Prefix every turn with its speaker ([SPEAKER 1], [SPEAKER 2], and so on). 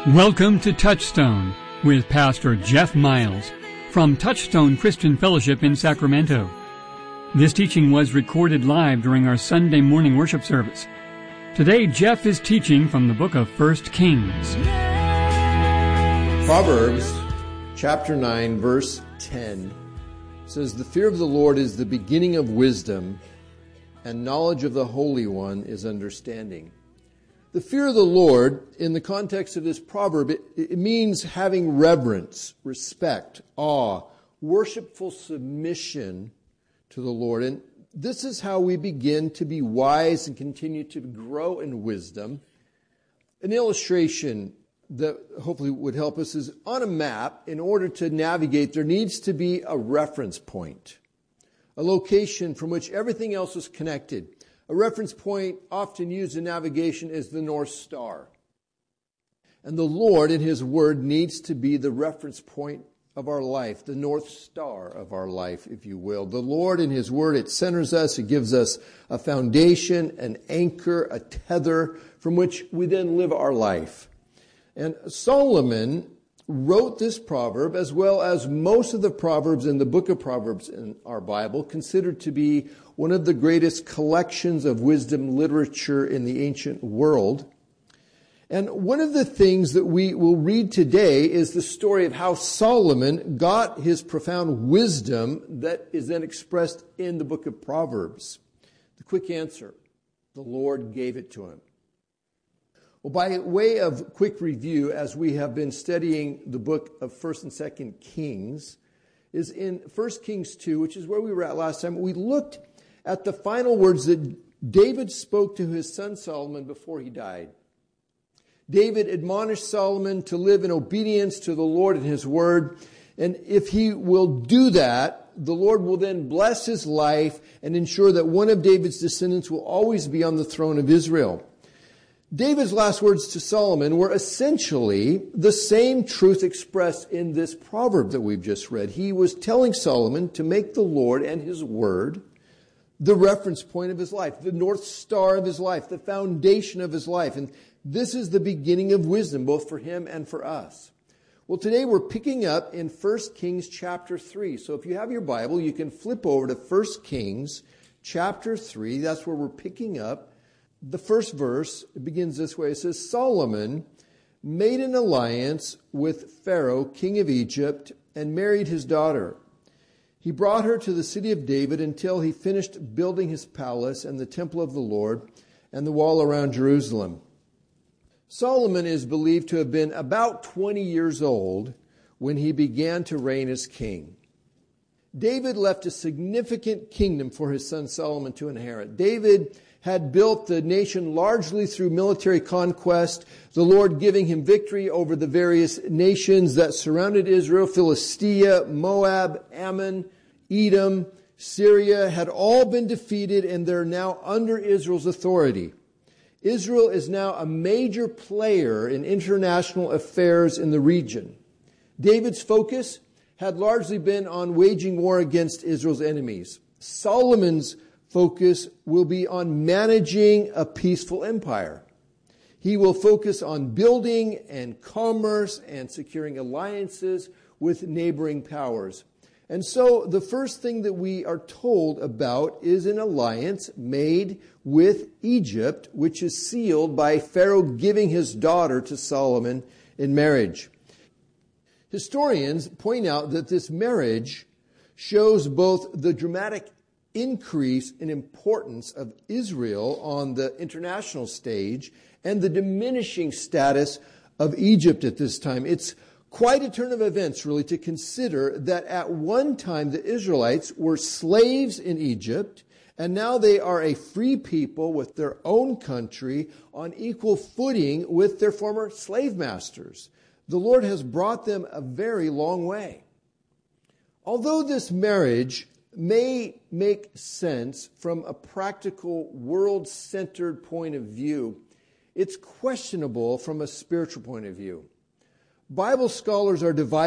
[SPEAKER 1] Welcome to Touchstone with Pastor Jeff Miles from Touchstone Christian Fellowship in Sacramento. This teaching was recorded live during our Sunday morning worship service. Today, Jeff is teaching from the book of 1 Kings.
[SPEAKER 2] Proverbs chapter 9, verse 10 says, "The fear of the Lord is the beginning of wisdom, and knowledge of the Holy One is understanding." The fear of the Lord, in the context of this proverb, it means having reverence, respect, awe, worshipful submission to the Lord. And this is how we begin to be wise and continue to grow in wisdom. An illustration that hopefully would help us is on a map, in order to navigate, there needs to be a reference point, a location from which everything else is connected. A reference point often used in navigation is the North Star. And the Lord in His Word needs to be the reference point of our life, the North Star of our life, if you will. The Lord in His Word, it centers us, it gives us a foundation, an anchor, a tether from which we then live our life. And Solomon wrote this proverb, as well as most of the proverbs in the book of Proverbs in our Bible, considered to be one of the greatest collections of wisdom literature in the ancient world. And one of the things that we will read today is the story of how Solomon got his profound wisdom that is then expressed in the book of Proverbs. The quick answer: the Lord gave it to him. Well, by way of quick review, as we have been studying the book of 1st and 2nd Kings, is in 1 Kings 2, which is where we were at last time. We looked at the final words that David spoke to his son Solomon before he died. David admonished Solomon to live in obedience to the Lord and His Word. And if he will do that, the Lord will then bless his life and ensure that one of David's descendants will always be on the throne of Israel. David's last words to Solomon were essentially the same truth expressed in this proverb that we've just read. He was telling Solomon to make the Lord and His Word the reference point of his life, the North Star of his life, the foundation of his life. And this is the beginning of wisdom, both for him and for us. Well, today we're picking up in 1 Kings chapter 3. So if you have your Bible, you can flip over to 1 Kings chapter 3. That's where we're picking up. The first verse, it begins this way. It says, "Solomon made an alliance with Pharaoh, king of Egypt, and married his daughter. He brought her to the city of David until he finished building his palace and the temple of the Lord and the wall around Jerusalem." Solomon is believed to have been about 20 years old when he began to reign as king. David left a significant kingdom for his son Solomon to inherit. David had built the nation largely through military conquest, the Lord giving him victory over the various nations that surrounded Israel. Philistia, Moab, Ammon, Edom, Syria had all been defeated, and they're now under Israel's authority. Israel is now a major player in international affairs in the region. David's focus had largely been on waging war against Israel's enemies. Solomon's focus will be on managing a peaceful empire. He will focus on building and commerce and securing alliances with neighboring powers. And so the first thing that we are told about is an alliance made with Egypt, which is sealed by Pharaoh giving his daughter to Solomon in marriage. Historians point out that this marriage shows both the dramatic increase in importance of Israel on the international stage and the diminishing status of Egypt at this time. It's quite a turn of events, really, to consider that at one time the Israelites were slaves in Egypt, and now they are a free people with their own country on equal footing with their former slave masters. The Lord has brought them a very long way. Although this marriage may make sense from a practical, world-centered point of view, it's questionable from a spiritual point of view. Bible scholars are divided